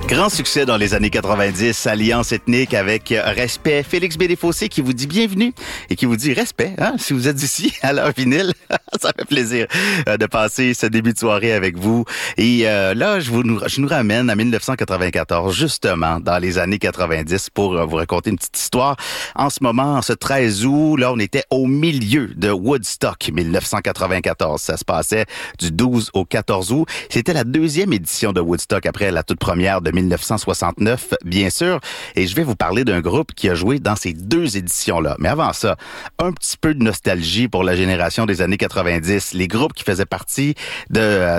Grand succès dans les années 90, Alliance ethnique avec Respect. Félix Bédéfossé qui vous dit bienvenue et qui vous dit respect, hein, si vous êtes ici à l'heure vinyle. Ça fait plaisir de passer ce début de soirée avec vous. Et là, je nous ramène à 1994, justement, dans les années 90 pour vous raconter une petite histoire. En ce moment, ce 13 août, là, on était au milieu de Woodstock 1994. Ça se passait du 12 au 14 août. C'était la deuxième édition de Woodstock après la toute première de 1969, bien sûr. Et je vais vous parler d'un groupe qui a joué dans ces deux éditions-là. Mais avant ça, un petit peu de nostalgie pour la génération des années 90. Les groupes qui faisaient partie de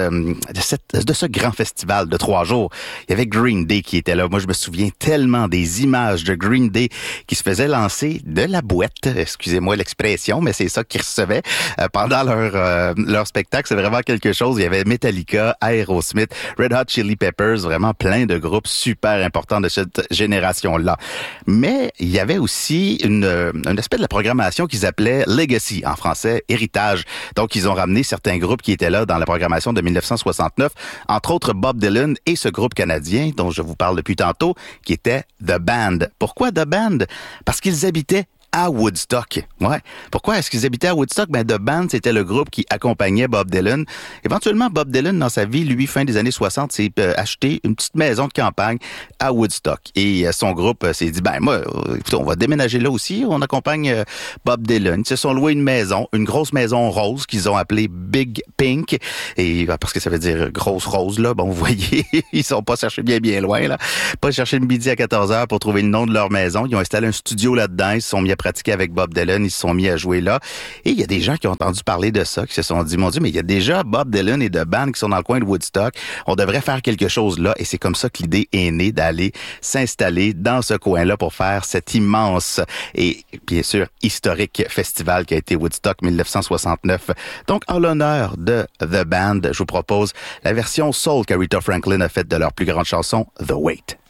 ce grand festival de 3 jours. Il y avait Green Day qui était là. Moi, je me souviens tellement des images de Green Day qui se faisaient lancer de la boîte. Excusez-moi l'expression, mais c'est ça qu'ils recevaient pendant leur spectacle. C'est vraiment quelque chose. Il y avait Metallica, Aerosmith, Red Hot Chili Peppers, vraiment plein de groupes super importants de cette génération-là. Mais il y avait aussi un aspect de la programmation qu'ils appelaient Legacy, en français, héritage. Donc, ils ont ramené certains groupes qui étaient là dans la programmation de 1969, entre autres Bob Dylan et ce groupe canadien dont je vous parle depuis tantôt, qui était The Band. Pourquoi The Band? Parce qu'ils habitaient à Woodstock. Ouais. Pourquoi est-ce qu'ils habitaient à Woodstock? Ben, The Band, c'était le groupe qui accompagnait Bob Dylan. Éventuellement, Bob Dylan, dans sa vie, lui, fin des années 60, s'est acheté une petite maison de campagne à Woodstock. Et son groupe s'est dit, ben, moi, écoute, on va déménager là aussi. On accompagne Bob Dylan. Ils se sont loués une maison, une grosse maison rose qu'ils ont appelée Big Pink. Et, parce que ça veut dire grosse rose, là. Bon, vous voyez, ils sont pas cherchés bien loin, là. Pas chercher le midi à 14h pour trouver le nom de leur maison. Ils ont installé un studio là-dedans. Ils se sont mis à pratiquer avec Bob Dylan, ils se sont mis à jouer là. Et il y a des gens qui ont entendu parler de ça, qui se sont dit, mon Dieu, mais il y a déjà Bob Dylan et The Band qui sont dans le coin de Woodstock. On devrait faire quelque chose là. Et c'est comme ça que l'idée est née d'aller s'installer dans ce coin-là pour faire cet immense et, bien sûr, historique festival qui a été Woodstock 1969. Donc, en l'honneur de The Band, je vous propose la version soul qu'Aretha Franklin a faite de leur plus grande chanson, The Wait.